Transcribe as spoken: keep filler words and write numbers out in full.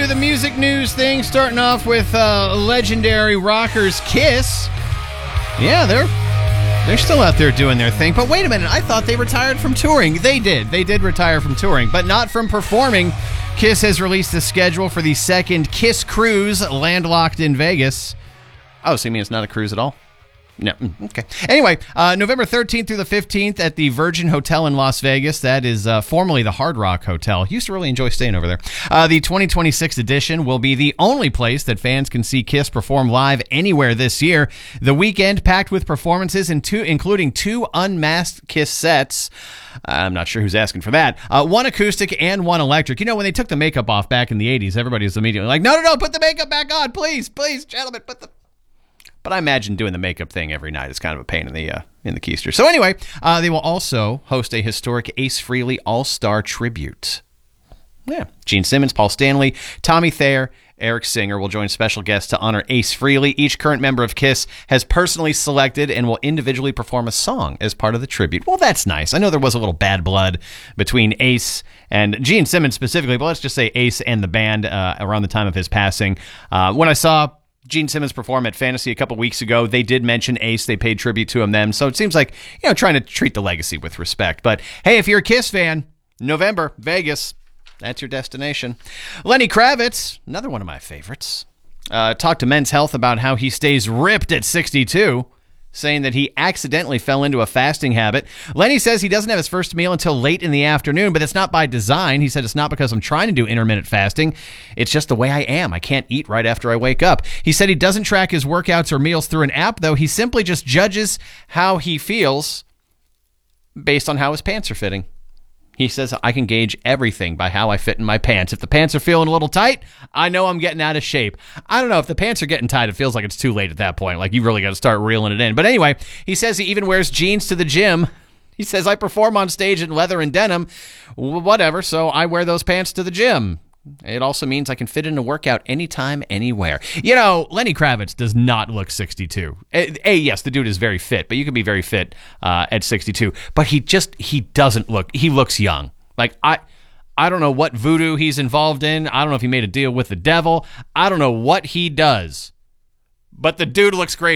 to the music news thing, starting off with uh, legendary rockers Kiss. Yeah, they're they're still out there doing their thing. But wait a minute, I thought they retired from touring. They did. They did retire from touring, but not from performing. Kiss has released a schedule for the second Kiss Cruise, landlocked in Vegas. Oh, so you mean it's not a cruise at all? No. Okay. Anyway, uh, November thirteenth through the fifteenth at the Virgin Hotel in Las Vegas. That is uh, formerly the Hard Rock Hotel. Used to really enjoy staying over there. Uh, the twenty twenty-six edition will be the only place that fans can see Kiss perform live anywhere this year. The weekend packed with performances, in two, including two unmasked Kiss sets. I'm not sure who's asking for that. Uh, one acoustic and one electric. You know, when they took the makeup off back in the eighties, everybody was immediately like, no, no, no, put the makeup back on, please, please, gentlemen, put the... But I imagine doing the makeup thing every night is kind of a pain in the uh, in the keister. So anyway, uh, they will also host a historic Ace Frehley All-Star Tribute. Yeah, Gene Simmons, Paul Stanley, Tommy Thayer, Eric Singer will join special guests to honor Ace Frehley. Each current member of Kiss has personally selected and will individually perform a song as part of the tribute. Well, that's nice. I know there was a little bad blood between Ace and Gene Simmons specifically, but let's just say Ace and the band uh, around the time of his passing. Uh, when I saw Gene Simmons perform at Fantasy a couple weeks ago, they did mention Ace. They paid tribute to him then. So it seems like, you know, trying to treat the legacy with respect. But hey, if you're a Kiss fan, November, Vegas, that's your destination. Lenny Kravitz, another one of my favorites, uh, talked to Men's Health about how he stays ripped at sixty-two, saying that he accidentally fell into a fasting habit. Lenny says he doesn't have his first meal until late in the afternoon, but it's not by design. He said it's not because I'm trying to do intermittent fasting. It's just the way I am. I can't eat right after I wake up. He said he doesn't track his workouts or meals through an app, though. He simply just judges how he feels based on how his pants are fitting. He says, I can gauge everything by how I fit in my pants. If the pants are feeling a little tight, I know I'm getting out of shape. I don't know. If the pants are getting tight, it feels like it's too late at that point. Like, you really got to start reeling it in. But anyway, he says he even wears jeans to the gym. He says, I perform on stage in leather and denim, whatever, so I wear those pants to the gym. It also means I can fit in a workout anytime, anywhere. You know, Lenny Kravitz does not look sixty-two. A, a yes, the dude is very fit, but you can be very fit uh, at sixty-two. But he just, he doesn't look, he looks young. Like, I I don't know what voodoo he's involved in. I don't know if he made a deal with the devil. I don't know what he does. But the dude looks great.